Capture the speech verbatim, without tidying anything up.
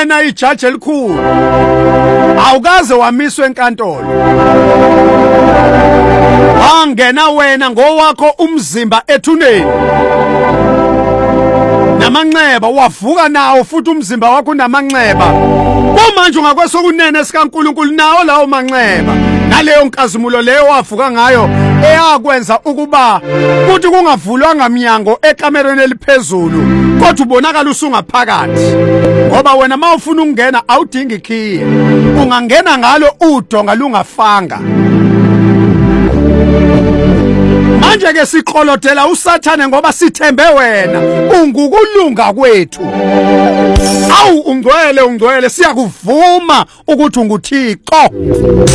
wena ijaji elikhulu awukaze wamiswa enkantolo wangena wena ngowakho umzimba ethuneni namanxeba wavuka nawo futhi umzimba wakho unamanxeba manje ungakwesokunene sikaNkulunkulu nawo lawo manxeba naleyo nkazimulo leyo wavuka ngayo eyakwenza ukuba kuthi kungavulwanga minyango ekamereni eliphezulu kodwa ubonakala usungaphakathi ngoba wena mawufuna ukungena awudingi ikhiye ungangena ngalo udonga lungafanga. Manje ke siqolotela uSathane ngoba sithembe wena ungukulunga kwethu. Awu ungcwele ungcwele siyakuvuma ukuthi unguThixo.